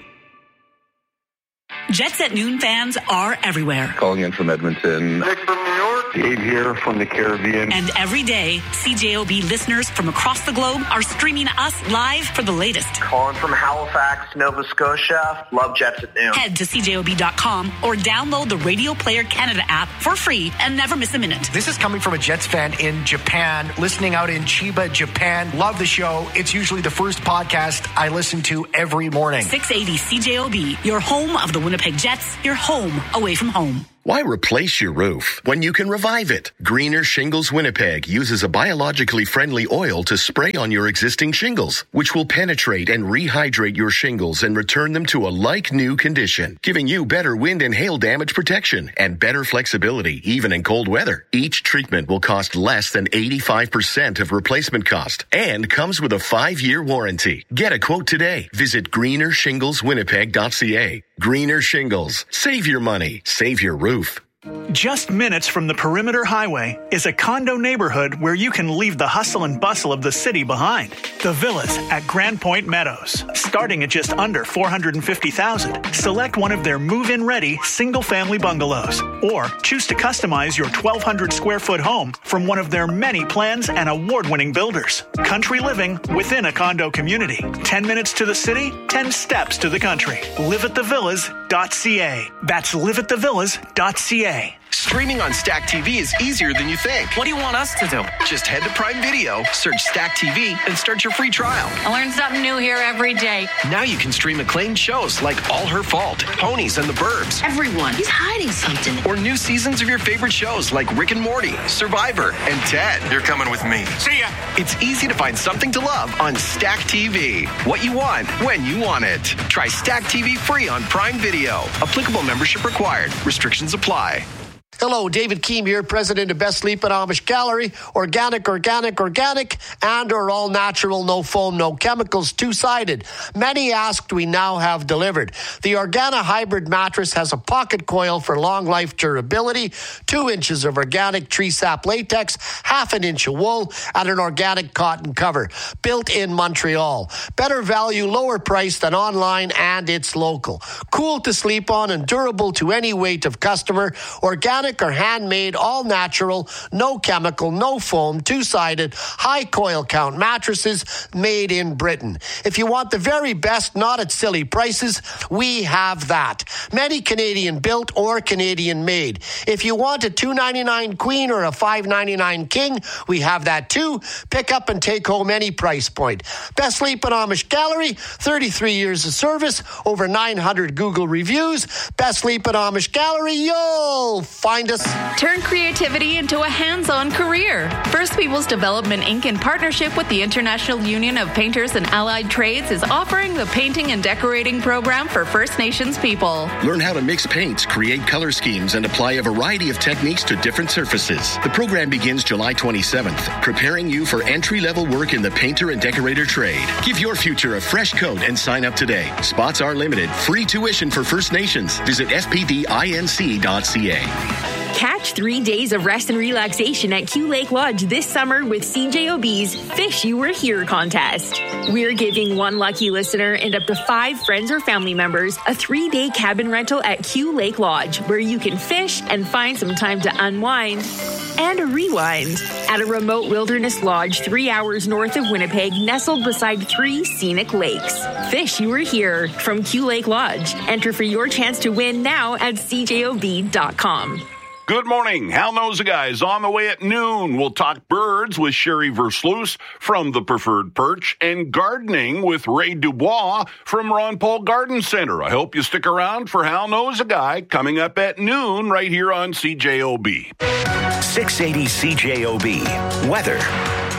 Jets at Noon fans are everywhere. Calling in from Edmonton. Nick from New York. Dave here from the Caribbean. And every day, C J O B listeners from across the globe are streaming us live for the latest. Calling from Halifax, Nova Scotia. Love Jets at Noon. Head to C J O B dot com or download the Radio Player Canada app for free and never miss a minute. This is coming from a Jets fan in Japan, listening out in Chiba, Japan. Love the show. It's usually the first podcast I listen to every morning. six eighty C J O B, your home of the Winnipeg Jets, your home away from home. Why replace your roof when you can revive it? Greener Shingles Winnipeg uses a biologically friendly oil to spray on your existing shingles, which will penetrate and rehydrate your shingles and return them to a like-new condition, giving you better wind and hail damage protection and better flexibility even in cold weather. Each treatment will cost less than eighty-five percent of replacement cost and comes with a five-year warranty. Get a quote today. Visit greener shingles winnipeg dot c a. Greener Shingles. Save your money. Save your roof. Just minutes from the Perimeter Highway is a condo neighborhood where you can leave the hustle and bustle of the city behind. The Villas at Grand Point Meadows. Starting at just under four hundred fifty thousand dollars, select one of their move-in ready single-family bungalows or choose to customize your twelve hundred square foot home from one of their many plans and award-winning builders. Country living within a condo community. ten minutes to the city, ten steps to the country. live at the villas dot c a. That's live at the villas dot c a. Streaming on Stack T V is easier than you think. What do you want us to do? Just head to Prime Video, search Stack T V, and start your free trial. I learn something new here every day. Now you can stream acclaimed shows like All Her Fault, Ponies, and the Burbs. Everyone is hiding something. Or new seasons of your favorite shows like Rick and Morty, Survivor, and Ted. You're coming with me. See ya! It's easy to find something to love on Stack T V. What you want, when you want it. Try Stack T V free on Prime Video. Applicable membership required. Restrictions apply. Hello, David Keem here, president of Best Sleep at Amish Gallery. Organic, organic, organic, and or all natural, no foam, no chemicals, two-sided. Many asked, we now have delivered. The Organa Hybrid mattress has a pocket coil for long life durability, two inches of organic tree sap latex, half an inch of wool, and an organic cotton cover. Built in Montreal. Better value, lower price than online, and it's local. Cool to sleep on and durable to any weight of customer. Organic or handmade, all natural, no chemical, no foam, two-sided, high coil count mattresses made in Britain. If you want the very best, not at silly prices, we have that. Many Canadian built or Canadian made. If you want a two ninety-nine queen or a five ninety-nine king, we have that too. Pick up and take home any price point. Best Sleep at Amish Gallery, thirty-three years of service, over nine hundred Google reviews. Best Sleep at Amish Gallery, you'll find us. Turn creativity into a hands-on career. First Peoples Development Incorporated, in partnership with the International Union of Painters and Allied Trades, is offering the Painting and Decorating Program for First Nations people. Learn how to mix paints, create color schemes, and apply a variety of techniques to different surfaces. The program begins July twenty-seventh, preparing you for entry-level work in the painter and decorator trade. Give your future a fresh coat and sign up today. Spots are limited. Free tuition for First Nations. Visit f p d inc dot c a. Catch three days of rest and relaxation at Q Lake Lodge this summer with C J O B's Fish You Were Here contest. We're giving one lucky listener and up to five friends or family members a three-day cabin rental at Q Lake Lodge, where you can fish and find some time to unwind and rewind at a remote wilderness lodge three hours north of Winnipeg, nestled beside three scenic lakes. Fish You Were Here from Q Lake Lodge. Enter for your chance to win now at c j o b dot com. Good morning. Hal Knows a Guy's on the way at noon. We'll talk birds with Sherry Versluis from the Preferred Perch and gardening with Ray Dubois from Ron Paul Garden Center. I hope you stick around for Hal Knows a Guy coming up at noon right here on C J O B. six eighty C J O B. Weather.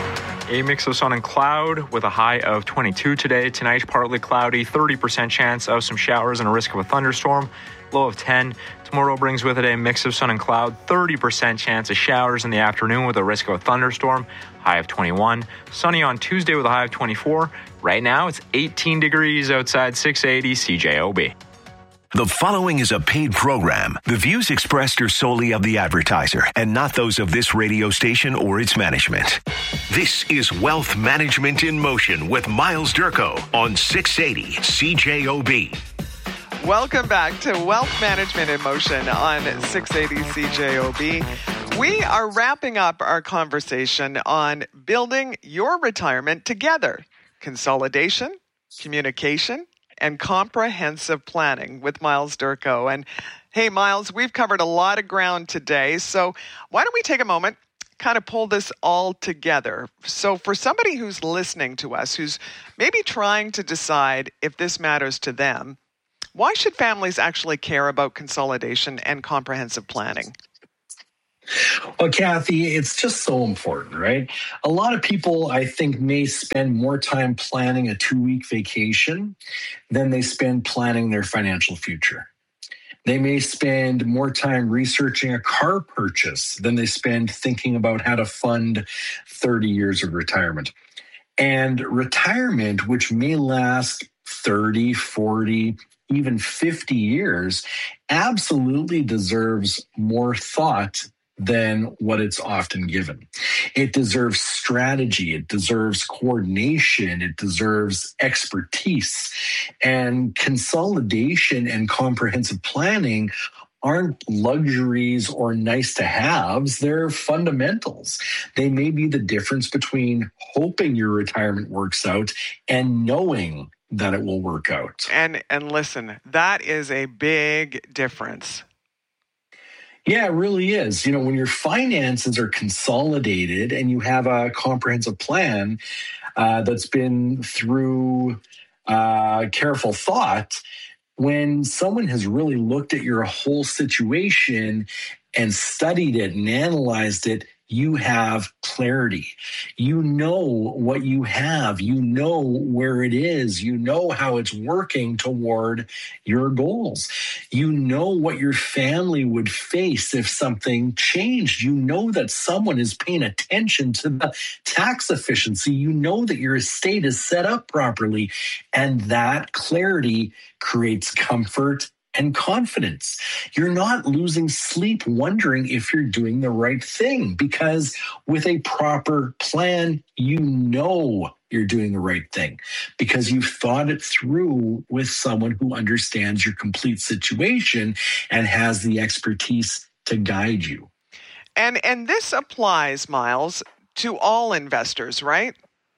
A mix of sun and cloud with a high of twenty-two today. Tonight, partly cloudy, thirty percent chance of some showers and a risk of a thunderstorm. Low of ten. Tomorrow brings with it a mix of sun and cloud, thirty percent chance of showers in the afternoon with a risk of a thunderstorm. High of twenty-one. Sunny on Tuesday with a high of twenty-four. Right now, it's eighteen degrees outside six eighty C J O B. The following is a paid program. The views expressed are solely of the advertiser and not those of this radio station or its management. This is Wealth Management in Motion with Miles Durko on six eighty C J O B. Welcome back to Wealth Management in Motion on six eighty C J O B. We are wrapping up our conversation on building your retirement together. Consolidation, communication, and comprehensive planning with Miles Durko. And hey, Miles, we've covered a lot of ground today. So why don't we take a moment, kind of pull this all together. So for somebody who's listening to us, who's maybe trying to decide if this matters to them, why should families actually care about consolidation and comprehensive planning? Well, Kathy, it's just so important, right? A lot of people, I think, may spend more time planning a two-week vacation than they spend planning their financial future. They may spend more time researching a car purchase than they spend thinking about how to fund thirty years of retirement. And retirement, which may last thirty, forty, even fifty years, absolutely deserves more thought than what it's often given. It deserves strategy. It deserves coordination. It deserves expertise. And consolidation and comprehensive planning aren't luxuries or nice to haves. They're fundamentals. They may be the difference between hoping your retirement works out and knowing that it will work out. And and listen, that is a big difference. Yeah, it really is. You know, when your finances are consolidated and you have a comprehensive plan uh, that's been through uh, careful thought, when someone has really looked at your whole situation and studied it and analyzed it, you have clarity. You know what you have. You know where it is. You know how it's working toward your goals. You know what your family would face if something changed. You know that someone is paying attention to the tax efficiency. You know that your estate is set up properly. And that clarity creates comfort and confidence. You're not losing sleep wondering if you're doing the right thing, because with a proper plan, you know you're doing the right thing because you've thought it through with someone who understands your complete situation and has the expertise to guide you. And and this applies, Miles, to all investors, right?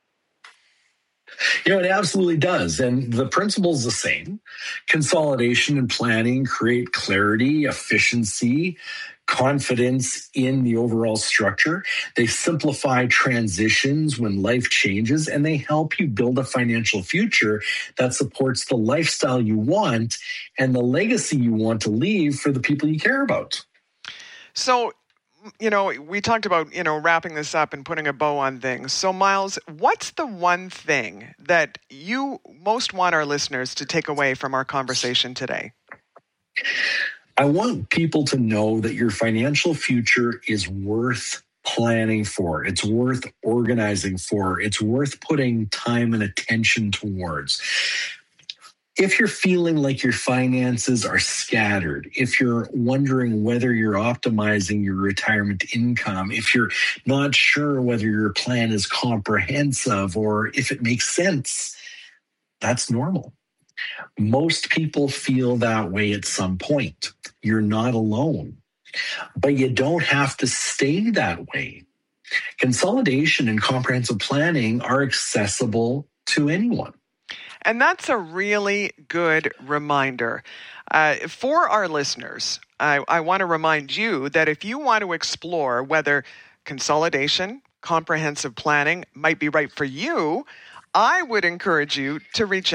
You know, it absolutely does. And the principle is the same. Consolidation and planning create clarity, efficiency, confidence in the overall structure. They simplify transitions when life changes, and they help you build a financial future that supports the lifestyle you want and the legacy you want to leave for the people you care about. So, you know, we talked about, you know, wrapping this up and putting a bow on things. So, Miles, what's the one thing that you most want our listeners to take away from our conversation today? I want people to know that your financial future is worth planning for. It's worth organizing for. It's worth putting time and attention towards. If you're feeling like your finances are scattered, if you're wondering whether you're optimizing your retirement income, if you're not sure whether your plan is comprehensive or if it makes sense, that's normal. Most people feel that way at some point. You're not alone, but you don't have to stay that way. Consolidation and comprehensive planning are accessible to anyone. And that's a really good reminder. Uh, for our listeners, I, I want to remind you that if you want to explore whether consolidation, comprehensive planning might be right for you, I would encourage you to reach out.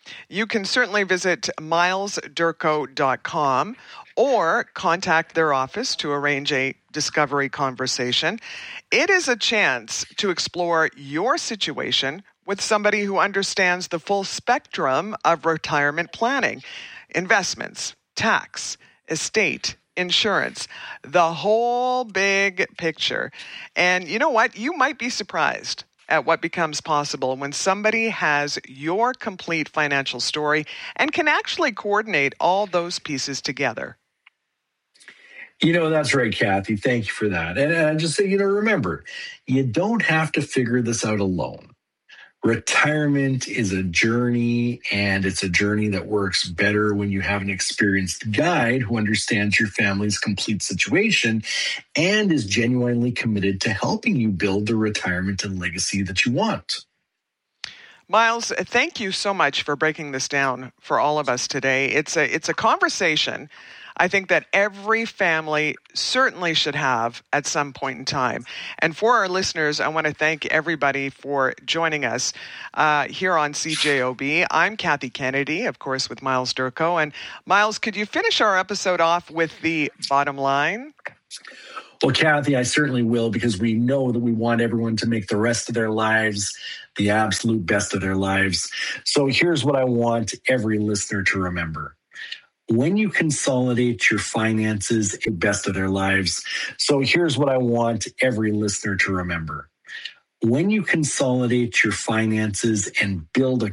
You can certainly visit miles durko dot com or contact their office to arrange a discovery conversation. It is a chance to explore your situation with somebody who understands the full spectrum of retirement planning, investments, tax, estate, insurance, the whole big picture. And you know what? You might be surprised at what becomes possible when somebody has your complete financial story and can actually coordinate all those pieces together. You know, that's right, Kathy. Thank you for that. And, and just say, you know, remember, you don't have to figure this out alone. Retirement is a journey, and it's a journey that works better when you have an experienced guide who understands your family's complete situation and is genuinely committed to helping you build the retirement and legacy that you want. Miles, thank you so much for breaking this down for all of us today. It's a it's a conversation I think that every family certainly should have at some point in time. And for our listeners, I want to thank everybody for joining us uh, here on C J O B. I'm Kathy Kennedy, of course, with Miles Durko. And Miles, could you finish our episode off with the bottom line? Well, Kathy, I certainly will, because we know that we want everyone to make the rest of their lives the absolute best of their lives. So here's what I want every listener to remember. When you consolidate your finances, the best of their lives. So here's what I want every listener to remember. When you consolidate your finances and build a